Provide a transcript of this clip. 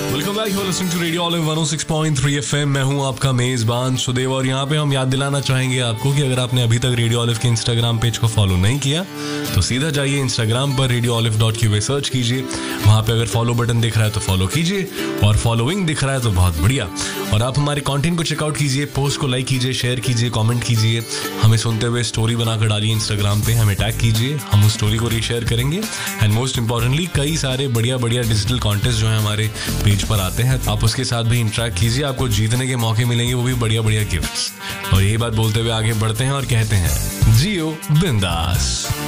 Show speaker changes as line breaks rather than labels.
Welcome back, you are listening to radio olive 106.3 FM. मैं हूं आपका मेजबान सुदेव और यहाँ पे हम याद दिलाना चाहेंगे आपको कि अगर आपने अभी तक रेडियो ऑलिव के इंस्टाग्राम पेज को फॉलो नहीं किया तो सीधा जाइए इंस्टाग्राम पर radioolive.qa सर्च कीजिए। वहाँ पे अगर फॉलो बटन दिख रहा है तो फॉलो कीजिए और फॉलोइंग दिख रहा है तो बहुत बढ़िया। और आप हमारे कंटेंट को चेकआउट कीजिए, पोस्ट को लाइक कीजिए, शेयर कीजिए, कमेंट कीजिए, हमें सुनते हुए स्टोरी बनाकर डालिए इंस्टाग्राम पे, हमें टैग कीजिए, हम उस स्टोरी को रीशेयर करेंगे। एंड मोस्ट इंपॉर्टेंटली कई सारे बढ़िया बढ़िया डिजिटल कॉन्टेस्ट जो है हमारे पेज पर आते हैं, आप उसके साथ भी इंटरेक्ट कीजिए, आपको जीतने के मौके मिलेंगे, वो भी बढ़िया बढ़िया गिफ्ट्स। और यही बात बोलते हुए आगे बढ़ते हैं और कहते हैं जियो बिंदास।